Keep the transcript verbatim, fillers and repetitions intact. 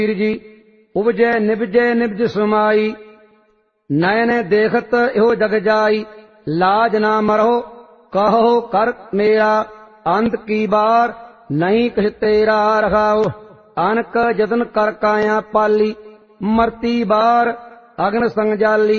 कबीर जी उपजै निपजै निपज समाई, नयन देखत इहो जग जाई। लाज ना मरहो कहो कर मेरा, अंत की बार नहीं कछ तेरा। रखाओ अनक जतन कर काया पाली, मरती बार अग्न संग जाली।